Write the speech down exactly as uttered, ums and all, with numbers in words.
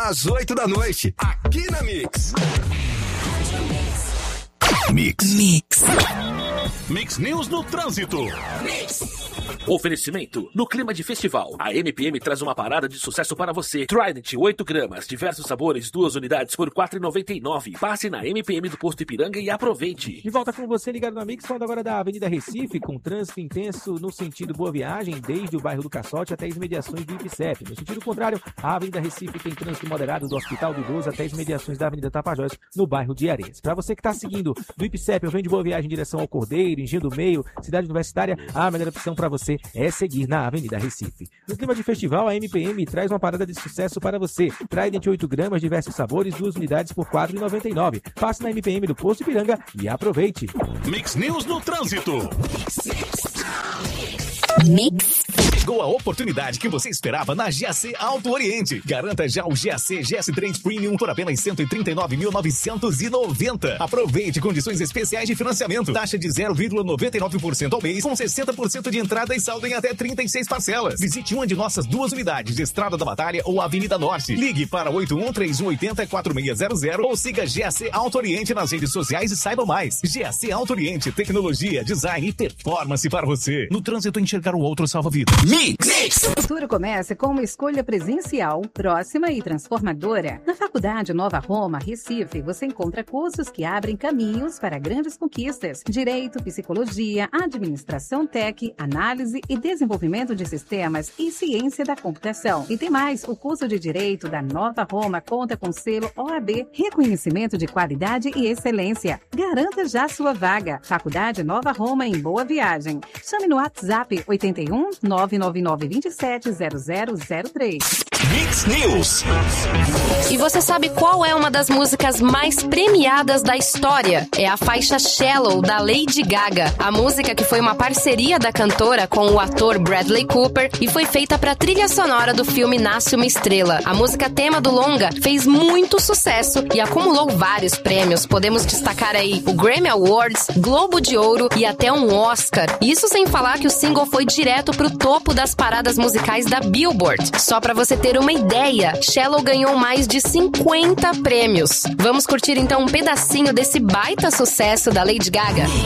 às oito da noite, aqui na Mix. Mix. Mix. Mix News no Trânsito. Mix. Oferecimento. No clima de festival, a M P M traz uma parada de sucesso para você. Trident, oito gramas, diversos sabores, duas unidades por quatro reais e noventa e nove centavos. Passe na M P M do Posto Ipiranga e aproveite. De volta com você ligado na Mix, falando agora da Avenida Recife, com trânsito intenso no sentido Boa Viagem, desde o bairro do Caçote até as imediações do I P C E P. No sentido contrário, a Avenida Recife tem trânsito moderado do Hospital do Idoso até as imediações da Avenida Tapajós, no bairro de Areias. Para você que está seguindo do I P C E P ou vem de Boa Viagem em direção ao Cordeiro, Engenho do Meio, Cidade Universitária, a melhor opção para você é seguir na Avenida Recife. No clima de festival, a M P M traz uma parada de sucesso para você. Trident oito gramas, diversos sabores, duas unidades por quatro reais e noventa e nove centavos. Passe na M P M do Posto Ipiranga e aproveite. Mix News no Trânsito. Mix. Chegou a oportunidade que você esperava na G A C Auto Oriente. Garanta já o G A C G S três Premium por apenas cento e trinta e nove mil novecentos e noventa. Aproveite condições especiais de financiamento. Taxa de zero vírgula noventa e nove por cento ao mês, com sessenta por cento de entrada e saldo em até trinta e seis parcelas. Visite uma de nossas duas unidades de Estrada da Batalha ou Avenida Norte. Ligue para oito um três um oito zero quatro seis zero zero ou siga G A C Auto Oriente nas redes sociais e saiba mais. G A C Auto Oriente, tecnologia, design e performance para você. No trânsito, enxergar o outro salva vida. Mix. O futuro começa com uma escolha presencial, próxima e transformadora. Na Faculdade Nova Roma, Recife, você encontra cursos que abrem caminhos para grandes conquistas. Direito, Psicologia, Administração Tech, Análise e Desenvolvimento de Sistemas e Ciência da Computação. E tem mais, o curso de Direito da Nova Roma conta com selo O A B, reconhecimento de qualidade e excelência. Garanta já sua vaga. Faculdade Nova Roma em Boa Viagem. Chame no WhatsApp oito um nove nove nove dois sete zero zero zero três. Mix News. E você sabe qual é uma das músicas mais premiadas da história? É a faixa Shallow, da Lady Gaga. A música que foi uma parceria da cantora com o ator Bradley Cooper e foi feita para a trilha sonora do filme Nasce uma Estrela. A música tema do longa fez muito sucesso e acumulou vários prêmios. Podemos destacar aí o Grammy Awards, Globo de Ouro e até um Oscar. Isso sem falar que o single foi direto pro topo das paradas musicais da Billboard. Só para você ter uma ideia, Shallow ganhou mais de cinquenta prêmios. Vamos curtir então um pedacinho desse baita sucesso da Lady Gaga.